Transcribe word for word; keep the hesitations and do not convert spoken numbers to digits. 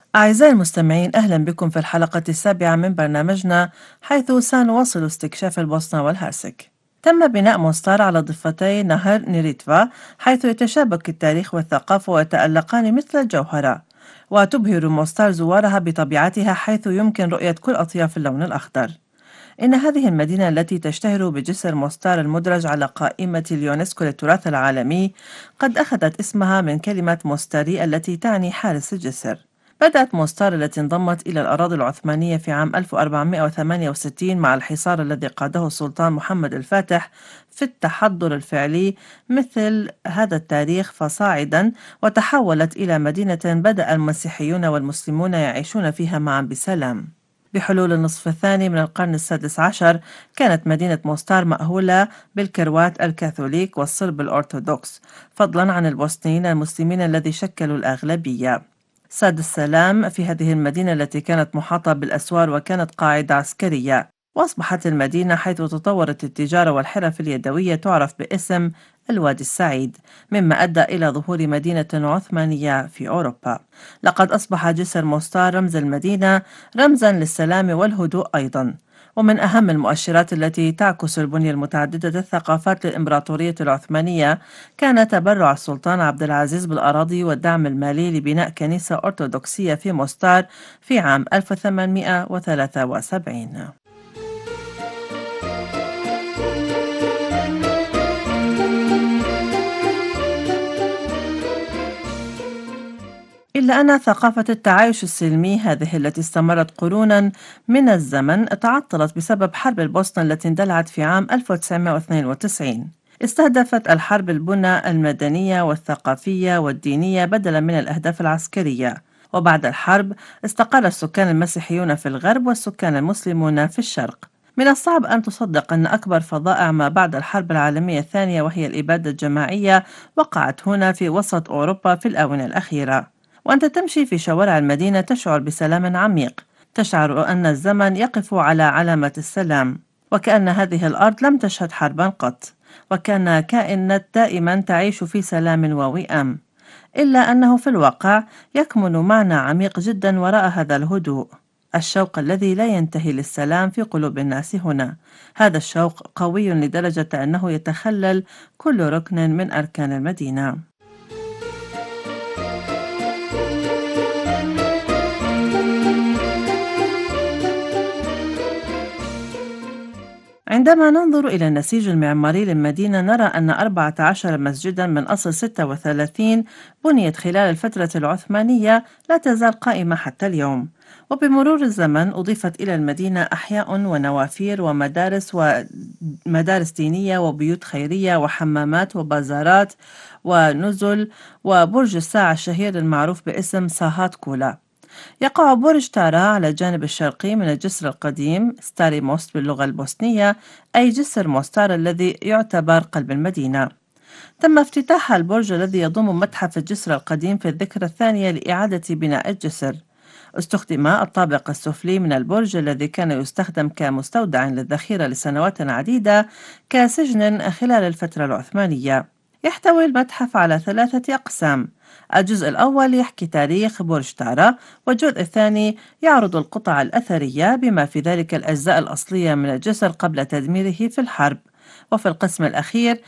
أعزائي المستمعين، أهلا بكم في الحلقة السابعة من برنامجنا، حيث سنواصل استكشاف البوسنة والهرسك. تم بناء مستار على ضفتي نهر نيريتفا، حيث يتشابك التاريخ والثقافة ويتألقان مثل الجوهرة. وتبهر مستار زوارها بطبيعتها، حيث يمكن رؤية كل أطياف اللون الأخضر. إن هذه المدينة التي تشتهر بجسر مستار المدرج على قائمة اليونسكو للتراث العالمي قد أخذت اسمها من كلمة مستاري التي تعني حارس الجسر. بدأت موستار التي انضمت إلى الأراضي العثمانية في عام ألف وأربعمائة وثمانية وستين مع الحصار الذي قاده السلطان محمد الفاتح في التحضر الفعلي مثل هذا التاريخ فصاعدا، وتحولت إلى مدينة بدأ المسيحيون والمسلمون يعيشون فيها معا بسلام. بحلول النصف الثاني من القرن السادس عشر كانت مدينة موستار مأهولة بالكروات الكاثوليك والصرب الأرثوذكس، فضلا عن البوسنيين المسلمين الذي شكلوا الأغلبية. ساد السلام في هذه المدينة التي كانت محاطة بالأسوار وكانت قاعدة عسكرية، وأصبحت المدينة حيث تطورت التجارة والحرف اليدوية تعرف باسم الوادي السعيد، مما أدى إلى ظهور مدينة عثمانية في أوروبا. لقد أصبح جسر موستار رمز المدينة، رمزا للسلام والهدوء أيضا. ومن أهم المؤشرات التي تعكس البنية المتعددة الثقافات للإمبراطورية العثمانية كان تبرع السلطان عبد العزيز بالأراضي والدعم المالي لبناء كنيسة أرثوذكسية في موستار في عام ألف وثمانمائة وثلاثة وسبعين. إلا أن ثقافة التعايش السلمي، هذه التي استمرت قرونا من الزمن، تعطلت بسبب حرب البوسنة التي اندلعت في عام ألف وتسعمائة واثنين وتسعين. استهدفت الحرب البنى المدنية والثقافية والدينية بدلا من الأهداف العسكرية. وبعد الحرب استقر السكان المسيحيون في الغرب والسكان المسلمون في الشرق. من الصعب أن تصدق أن أكبر فظائع ما بعد الحرب العالمية الثانية، وهي الإبادة الجماعية، وقعت هنا في وسط أوروبا في الآونة الأخيرة. وأنت تمشي في شوارع المدينة تشعر بسلام عميق، تشعر أن الزمن يقف على علامة السلام، وكأن هذه الأرض لم تشهد حربا قط، وكان كائنات دائما تعيش في سلام ووئام. إلا أنه في الواقع يكمن معنى عميق جدا وراء هذا الهدوء، الشوق الذي لا ينتهي للسلام في قلوب الناس هنا. هذا الشوق قوي لدرجة أنه يتخلل كل ركن من أركان المدينة. عندما ننظر إلى النسيج المعماري للمدينة نرى أن أربعة عشر مسجدا من أصل ستة وثلاثين بنيت خلال الفترة العثمانية لا تزال قائمة حتى اليوم. وبمرور الزمن أضيفت إلى المدينة أحياء ونوافير ومدارس ومدارس دينية وبيوت خيرية وحمامات وبازارات ونزل، وبرج الساعة الشهير المعروف باسم ساهات كولا. يقع برج تارا على الجانب الشرقي من الجسر القديم ستاري موست باللغة البوسنية، أي جسر موستار الذي يعتبر قلب المدينة. تم افتتاح البرج الذي يضم متحف الجسر القديم في الذكرى الثانية لإعادة بناء الجسر. استخدم الطابق السفلي من البرج الذي كان يستخدم كمستودع للذخيرة لسنوات عديدة كسجن خلال الفترة العثمانية. يحتوي المتحف على ثلاثة أقسام: الجزء الأول يحكي تاريخ برج تارا، والجزء الثاني يعرض القطع الأثرية بما في ذلك الأجزاء الأصلية من الجسر قبل تدميره في الحرب، وفي القسم الأخير